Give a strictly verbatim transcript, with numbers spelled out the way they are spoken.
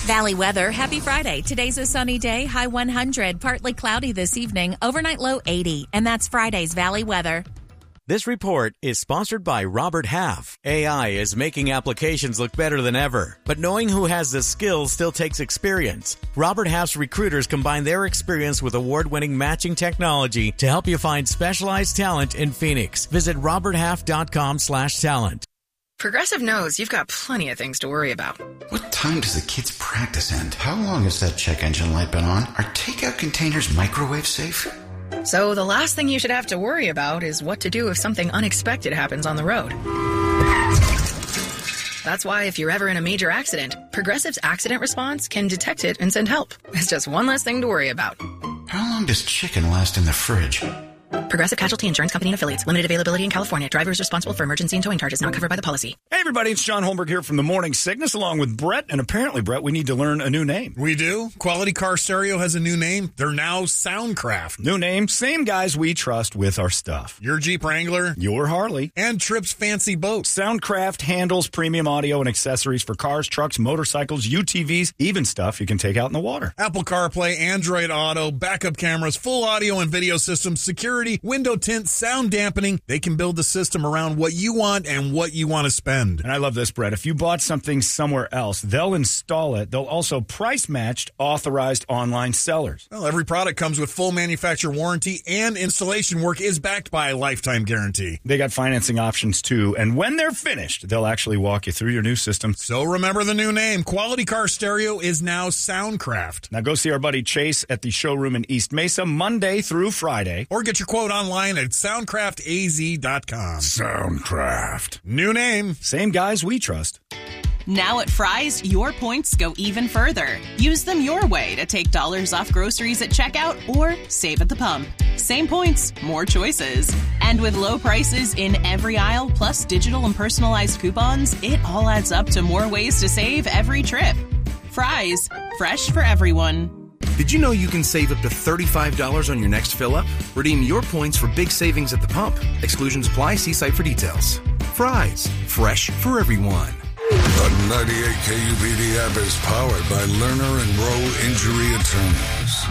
Valley weather. Happy Friday. Today's a sunny day. High one hundred. Partly cloudy this evening. Overnight low eighty. And that's Friday's Valley weather. This report is sponsored by Robert Half. A I is making applications look better than ever, but knowing who has the skills still takes experience. Robert Half's recruiters combine their experience with award-winning matching technology to help you find specialized talent in Phoenix. Visit roberthalf.com slash talent. Progressive knows you've got plenty of things to worry about. What time does the kids' practice end? How long has that check engine light been on? Are takeout containers microwave safe? So the last thing you should have to worry about is what to do if something unexpected happens on the road. That's why if you're ever in a major accident, Progressive's accident response can detect it and send help. It's just one less thing to worry about. How long does chicken last in the fridge? Progressive Casualty Insurance Company and Affiliates. Limited availability in California. Driver is responsible for emergency and towing charges not covered by the policy. Hey, everybody. It's John Holmberg here from the Morning Sickness, along with Brett. And apparently, Brett, we need to learn a new name. We do. Quality Car Stereo has a new name. They're now Soundcraft. New name, same guys we trust with our stuff. Your Jeep Wrangler. Your Harley. And Tripp's Fancy Boat. Soundcraft handles premium audio and accessories for cars, trucks, motorcycles, U T Vs, even stuff you can take out in the water. Apple CarPlay, Android Auto, backup cameras, full audio and video systems, security, window tint, sound dampening. They can build the system around what you want and what you want to spend. And I love this, Brett. If you bought something somewhere else, they'll install it. They'll also price-matched authorized online sellers. Well, every product comes with full manufacturer warranty, and installation work is backed by a lifetime guarantee. They got financing options, too. And when they're finished, they'll actually walk you through your new system. So remember the new name. Quality Car Stereo is now Soundcraft. Now go see our buddy Chase at the showroom in East Mesa Monday through Friday. Or get your quote online at soundcraft a z dot com. Soundcraft. New name. Same guys we trust. Now at Fry's, your points go even further. Use them your way to take dollars off groceries at checkout or save at the pump. Same points, more choices. And with low prices in every aisle, plus digital and personalized coupons, it all adds up to more ways to save every trip. Fry's, fresh for everyone. Did you know you can save up to thirty-five dollars on your next fill-up? Redeem your points for big savings at the pump. Exclusions apply. See site for details. Fry's, fresh for everyone. The ninety-eight K U P D app is powered by Lerner and Rowe Injury Attorneys.